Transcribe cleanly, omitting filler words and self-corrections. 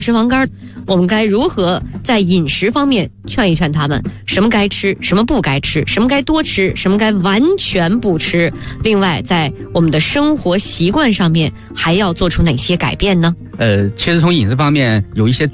脂肪肝，我们该如何在饮食方面劝一劝他们，什么该吃，什么不该吃，什么该多吃，什么该完全不吃？另外，在我们的生活习惯上面还要做出哪些改变呢？ 其实从饮食方面有一些